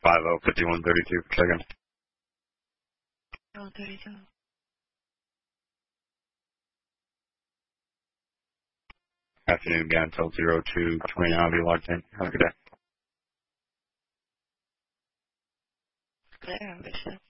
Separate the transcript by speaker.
Speaker 1: 505132 for checking.
Speaker 2: 32.
Speaker 1: Afternoon, Gantel 02, 29, I'll be logged in. Have a good day.
Speaker 2: There, I'm good.